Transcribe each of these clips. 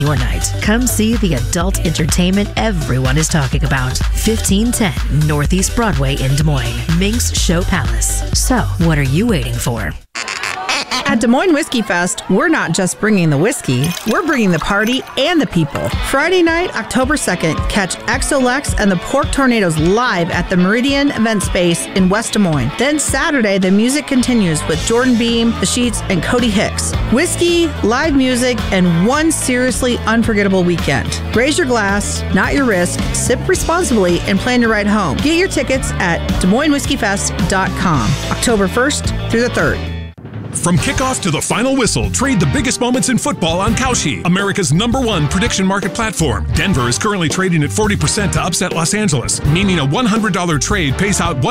your night. Come see the adult entertainment everyone is talking about. 1510 Northeast Broadway in Des Moines. Minx Show Palace. So, what are you waiting for? At Des Moines Whiskey Fest, we're not just bringing the whiskey, we're bringing the party and the people. Friday night, October 2nd, catch XOLEX and the Pork Tornadoes live at the Meridian Event Space in West Des Moines. Then Saturday, the music continues with Jordan Beam, The Sheets, and Cody Hicks. Whiskey, live music, and one seriously unforgettable weekend. Raise your glass, not your risk, sip responsibly, and plan your ride home. Get your tickets at DesMoinesWhiskeyFest.com, October 1st through the 3rd. From kickoff to the final whistle, trade the biggest moments in football on Kalshi, America's #1 prediction market platform. Denver is currently trading at 40% to upset Los Angeles, meaning a $100 trade pays out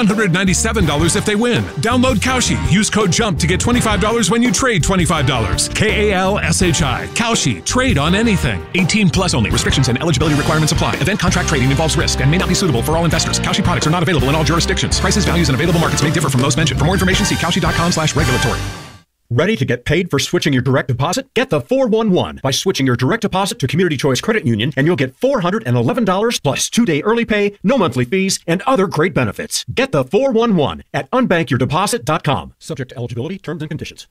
$197 if they win. Download Kalshi. Use code JUMP to get $25 when you trade $25. KALSHI. Kalshi. Trade on anything. 18 plus only. Restrictions and eligibility requirements apply. Event contract trading involves risk and may not be suitable for all investors. Kalshi products are not available in all jurisdictions. Prices, values, and available markets may differ from those mentioned. For more information, see kalshi.com/regulatory. Ready to get paid for switching your direct deposit? Get the 411 by switching your direct deposit to Community Choice Credit Union, and you'll get $411 plus 2-day early pay, no monthly fees, and other great benefits. Get the 411 at unbankyourdeposit.com. Subject to eligibility, terms and conditions.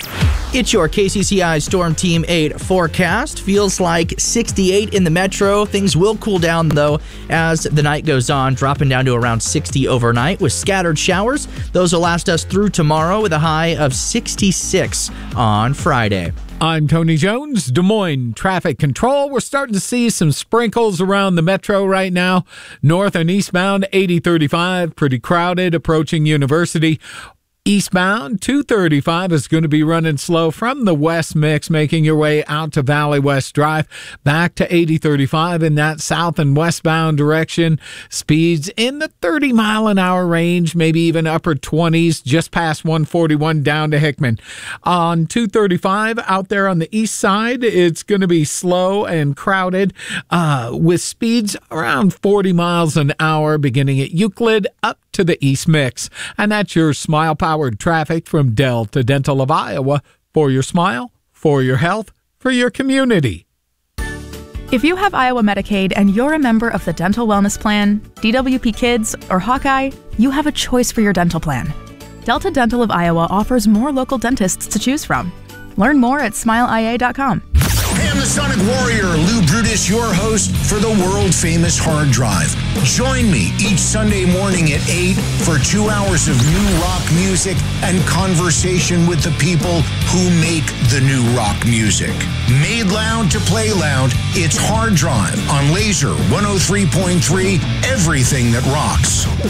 It's your KCCI Storm Team 8 forecast. Feels like 68 in the metro. Things will cool down, though, as the night goes on, dropping down to around 60 overnight with scattered showers. Those will last us through tomorrow with a high of 66 on Friday. I'm Tony Jones, Des Moines Traffic Control. We're starting to see some sprinkles around the metro right now. North and eastbound, 8035, pretty crowded, approaching University. Eastbound, 235 is going to be running slow from the West Mix, making your way out to Valley West Drive, back to 8035 in that south and westbound direction. Speeds in the 30-mile-an-hour range, maybe even upper 20s, just past 141 down to Hickman. On 235 out there on the east side, it's going to be slow and crowded with speeds around 40 miles an hour, beginning at Euclid up to the East Mix. And that's your smile-powered traffic from Delta Dental of Iowa. For your smile, for your health, for your community. If you have Iowa Medicaid and you're a member of the Dental Wellness Plan, DWP Kids, or Hawkeye, you have a choice for your dental plan. Delta Dental of Iowa offers more local dentists to choose from. Learn more at smileia.com. Hey, I'm the Sonic Warrior, Lou Brutus, your host for the world-famous Hard Drive. Join me each Sunday morning at 8 for 2 hours of new rock music and conversation with the people who make the new rock music. Made loud to play loud, it's Hard Drive on Laser 103.3, everything that rocks.